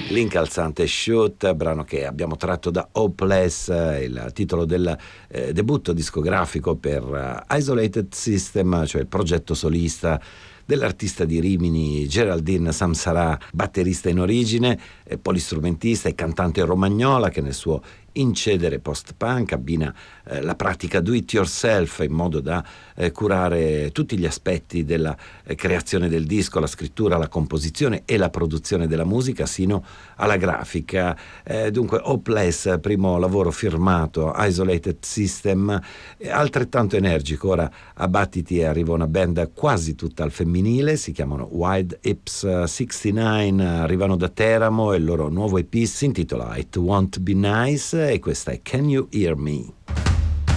L'incalzante Shoot, brano che abbiamo tratto da Hopeless, il titolo del debutto discografico per Isolated System, cioè il progetto solista dell'artista di Rimini Geraldine Samsarà, batterista in origine, polistrumentista e cantante romagnola che nel suo incedere post-punk abbina la pratica do it yourself in modo da curare tutti gli aspetti della creazione del disco, la scrittura, la composizione e la produzione della musica sino alla grafica. Dunque Hopeless, primo lavoro firmato, Isolated System, altrettanto energico. Ora a battiti arriva una band quasi tutta al femminile, si chiamano Wide Hips 69, arrivano da Teramo e il loro nuovo EP si intitola It Won't Be Nice e questa è Can You Hear Me?